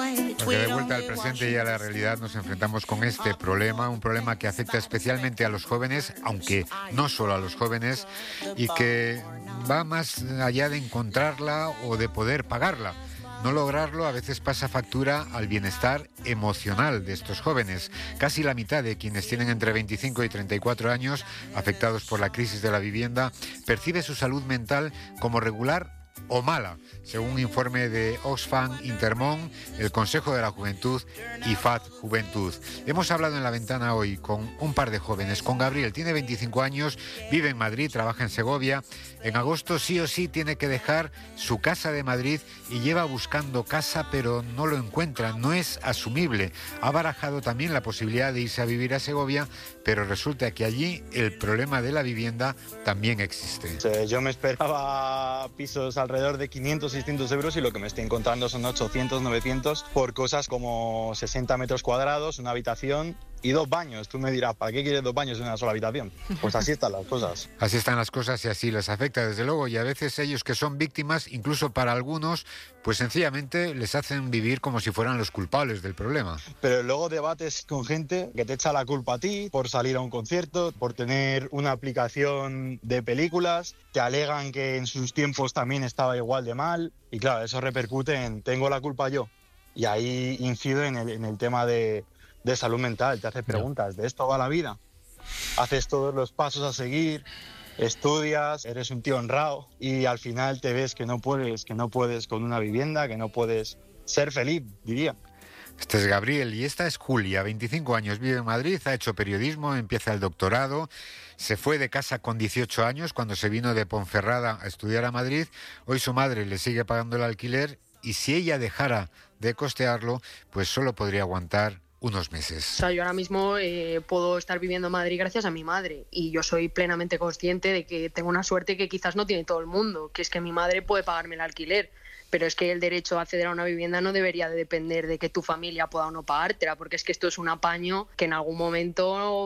Porque de vuelta al presente y a la realidad nos enfrentamos con este problema, un problema que afecta especialmente a los jóvenes, aunque no solo a los jóvenes, y que va más allá de encontrarla o de poder pagarla. No lograrlo a veces pasa factura al bienestar emocional de estos jóvenes. Casi la mitad de quienes tienen entre 25 y 34 años, afectados por la crisis de la vivienda, percibe su salud mental como regular o mala, según un informe de Oxfam Intermón, el Consejo de la Juventud y FAD Juventud. Hemos hablado en La Ventana hoy con un par de jóvenes, con Gabriel, tiene 25 años, vive en Madrid, trabaja en Segovia. En agosto sí o sí tiene que dejar su casa de Madrid y lleva buscando casa, pero no lo encuentra, no es asumible. Ha barajado también la posibilidad de irse a vivir a Segovia, pero resulta que allí el problema de la vivienda también existe. Yo me esperaba pisos alrededor de 500, 600 euros y lo que me estoy encontrando son 800, 900 por cosas como 60 metros cuadrados, una habitación y 2 baños. Tú me dirás, ¿para qué quieres 2 baños en una sola habitación? Pues así están las cosas. Así están las cosas y así les afecta, desde luego, y a veces ellos que son víctimas, incluso para algunos, pues sencillamente les hacen vivir como si fueran los culpables del problema. Pero luego debates con gente que te echa la culpa a ti por salir a un concierto, por tener una aplicación de películas, te alegan que en sus tiempos también estaba igual de mal, y claro, eso repercute en tengo la culpa yo. Y ahí incido en el tema de salud mental, te haces preguntas, ¿de esto va la vida? Haces todos los pasos a seguir, estudias, eres un tío honrado y al final te ves que no puedes con una vivienda, que no puedes ser feliz, diría. Este es Gabriel y esta es Julia, 25 años, vive en Madrid, ha hecho periodismo, empieza el doctorado, se fue de casa con 18 años cuando se vino de Ponferrada a estudiar a Madrid. Hoy su madre le sigue pagando el alquiler y si ella dejara de costearlo, pues solo podría aguantar unos meses. O sea, yo ahora mismo puedo estar viviendo en Madrid gracias a mi madre y yo soy plenamente consciente de que tengo una suerte que quizás no tiene todo el mundo, que es que mi madre puede pagarme el alquiler, pero es que el derecho a acceder a una vivienda no debería de depender de que tu familia pueda o no pagártela, porque es que esto es un apaño que en algún momento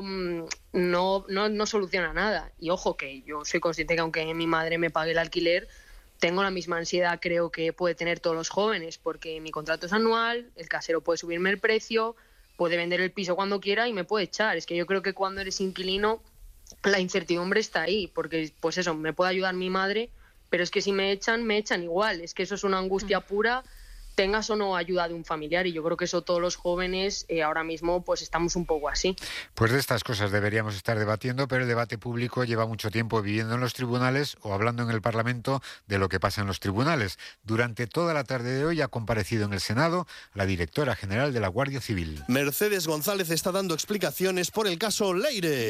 no soluciona nada. Y ojo, que yo soy consciente que aunque mi madre me pague el alquiler, tengo la misma ansiedad, creo que puede tener todos los jóvenes, porque mi contrato es anual, el casero puede subirme el precio, puede vender el piso cuando quiera y me puede echar. Es que yo creo que cuando eres inquilino la incertidumbre está ahí, porque pues eso, me puede ayudar mi madre, pero es que si me echan igual. Es que eso es una angustia pura, tengas o no ayuda de un familiar, y yo creo que eso todos los jóvenes ahora mismo pues estamos un poco así. Pues de estas cosas deberíamos estar debatiendo, pero el debate público lleva mucho tiempo viviendo en los tribunales o hablando en el Parlamento de lo que pasa en los tribunales. Durante toda la tarde de hoy ha comparecido en el Senado la directora general de la Guardia Civil. Mercedes González está dando explicaciones por el caso Leire.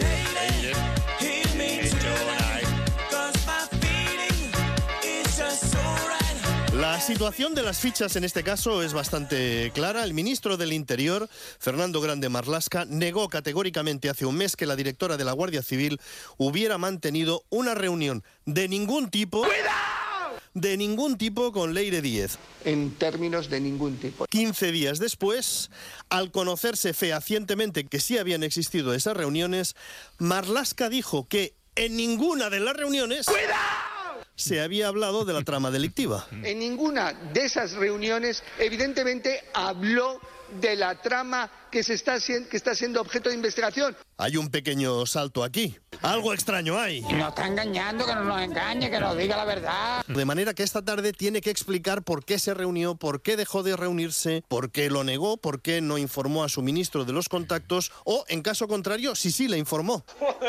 La situación de las fichas en este caso es bastante clara. El ministro del Interior, Fernando Grande Marlaska, negó categóricamente hace un mes que la directora de la Guardia Civil hubiera mantenido una reunión de ningún tipo... ¡Cuidado! De ningún tipo con Leire Díez. En términos de ningún tipo. 15 días después, al conocerse fehacientemente que sí habían existido esas reuniones, Marlaska dijo que en ninguna de las reuniones... ¡Cuidado! Se había hablado de la trama delictiva. En ninguna de esas reuniones, evidentemente, habló de la trama que está siendo objeto de investigación. Hay un pequeño salto aquí. Algo extraño hay. Nos está engañando, que no nos engañe, que nos diga la verdad. De manera que esta tarde tiene que explicar por qué se reunió, por qué dejó de reunirse, por qué lo negó, por qué no informó a su ministro de los contactos o, en caso contrario, si sí le informó.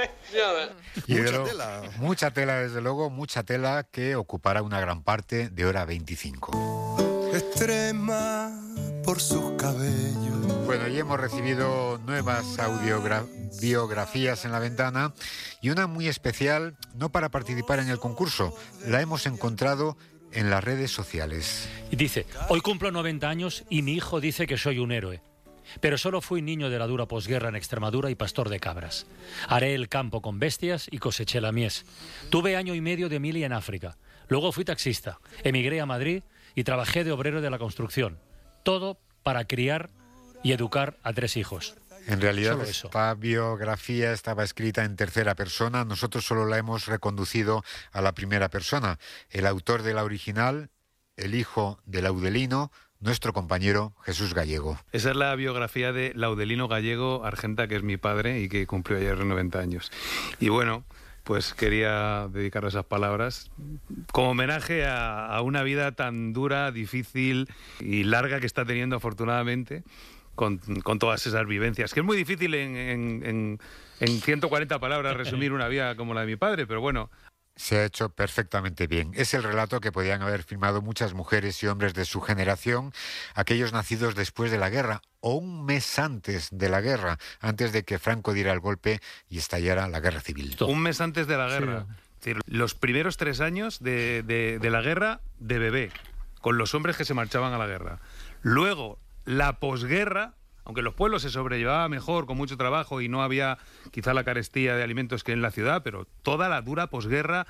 Mucha tela, desde luego, mucha tela que ocupará una gran parte de hora 25. Extrema por sus cabellos. Bueno, y hemos recibido nuevas biografías en La Ventana y una muy especial, no para participar en el concurso, la hemos encontrado en las redes sociales. Y dice, hoy cumplo 90 años y mi hijo dice que soy un héroe. Pero solo fui niño de la dura posguerra en Extremadura y pastor de cabras. Haré el campo con bestias y coseché la mies. Tuve año y medio de mili en África. Luego fui taxista. Emigré a Madrid y trabajé de obrero de la construcción. Todo para criar y educar a 3 hijos. En realidad esta biografía estaba escrita en tercera persona, nosotros solo la hemos reconducido a la primera persona. El autor de la original, el hijo de Laudelino, nuestro compañero Jesús Gallego. Esa es la biografía de Laudelino Gallego Argenta, que es mi padre y que cumplió ayer 90 años. Y bueno, pues quería dedicarle esas palabras como homenaje a una vida tan dura, difícil y larga que está teniendo afortunadamente con todas esas vivencias, que es muy difícil en 140 palabras resumir una vida como la de mi padre, pero bueno. Se ha hecho perfectamente bien. Es el relato que podían haber firmado muchas mujeres y hombres de su generación, aquellos nacidos después de la guerra o un mes antes de la guerra, antes de que Franco diera el golpe y estallara la guerra civil. Un mes antes de la guerra. Sí. Es decir, los primeros 3 años de la guerra de bebé, con los hombres que se marchaban a la guerra. Luego, la posguerra, aunque en los pueblos se sobrellevaba mejor, con mucho trabajo y no había quizá la carestía de alimentos que en la ciudad, pero toda la dura posguerra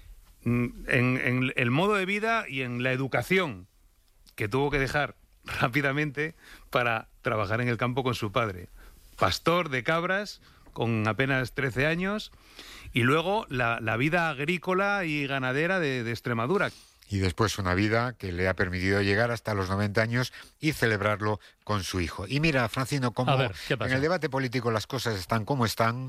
en el modo de vida y en la educación que tuvo que dejar rápidamente para trabajar en el campo con su padre. Pastor de cabras con apenas 13 años y luego la vida agrícola y ganadera de Extremadura. Y después una vida que le ha permitido llegar hasta los 90 años y celebrarlo con su hijo. Y mira, Francino, cómo en el debate político las cosas están como están.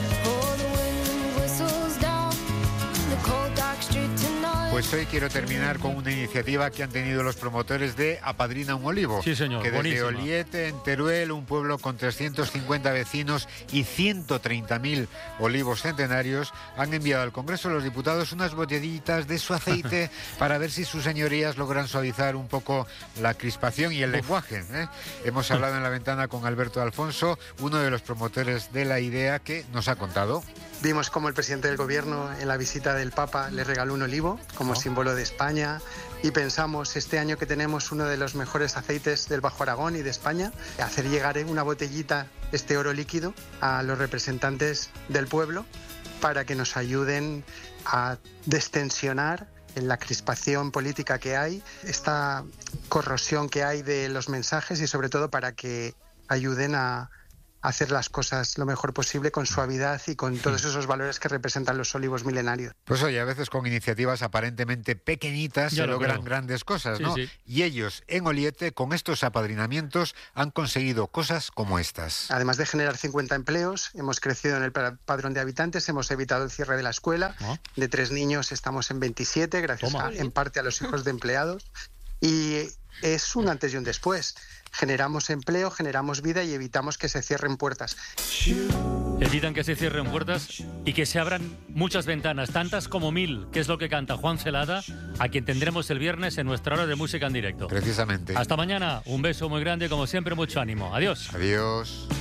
Pues hoy quiero terminar con una iniciativa que han tenido los promotores de Apadrina un Olivo. Sí, señor, que desde buenísima. Oliete, en Teruel, un pueblo con 350 vecinos y 130.000 olivos centenarios, han enviado al Congreso de los Diputados unas botellitas de su aceite para ver si sus señorías logran suavizar un poco la crispación y el lenguaje, ¿eh? Hemos hablado en La Ventana con Alberto Alfonso, uno de los promotores de la idea, que nos ha contado. Vimos cómo el presidente del gobierno en la visita del Papa le regaló un olivo como símbolo de España y pensamos este año que tenemos uno de los mejores aceites del Bajo Aragón y de España, hacer llegar una botellita, este oro líquido, a los representantes del pueblo para que nos ayuden a destensionar en la crispación política que hay, esta corrosión que hay de los mensajes y sobre todo para que ayuden a hacer las cosas lo mejor posible con suavidad y con todos esos valores que representan los olivos milenarios. Pues oye, a veces con iniciativas aparentemente pequeñitas se logran grandes cosas, ¿no? Sí. Y ellos en Oliete, con estos apadrinamientos, han conseguido cosas como estas. Además de generar 50 empleos, hemos crecido en el padrón de habitantes, hemos evitado el cierre de la escuela. De 3 niños estamos en 27, gracias en parte a los hijos de empleados. Y es un antes y un después. Generamos empleo, generamos vida y evitamos que se cierren puertas. Evitan que se cierren puertas y que se abran muchas ventanas, tantas como 1000, que es lo que canta Juan Celada, a quien tendremos el viernes en nuestra hora de música en directo. Precisamente. Hasta mañana, un beso muy grande, como siempre, mucho ánimo. Adiós. Adiós.